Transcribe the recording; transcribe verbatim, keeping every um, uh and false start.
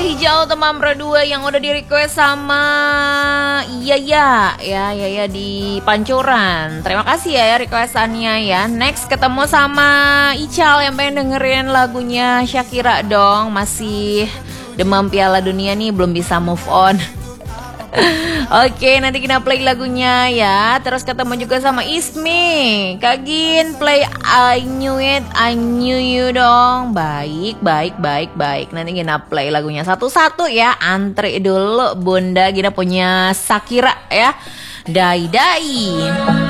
hijau teman berdua yang udah di request sama Iya ya ya ya ya di Pancoran. Terima kasih ya, ya requestannya ya. Next ketemu sama Ical yang pengen dengerin lagunya Shakira dong. Masih demam Piala Dunia nih, belum bisa move on. Oke, nanti kita play lagunya ya. Terus ketemu juga sama Ismi. Kagin play I Knew It, I Knew You dong. Baik, baik, baik, baik. Nanti kita play lagunya satu-satu ya. Antri dulu Bunda, kita punya Shakira ya. Dai Dai.